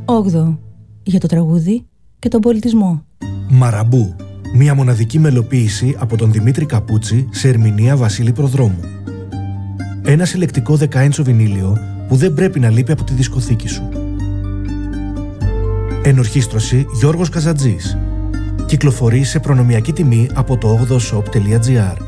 8. Για το τραγούδι και τον πολιτισμό. Μαραμπού. Μια μοναδική μελοποίηση από τον Δημήτρη Καπούτσι σε ερμηνεία Βασίλη Προδρόμου. Ένα συλλεκτικό 10 βινίλιο που δεν πρέπει να λείπει από τη δισκοθήκη σου. Ενορχήστρωση Γιώργος Καζατζής. Κυκλοφορεί σε προνομιακή τιμή από το 8shop.gr.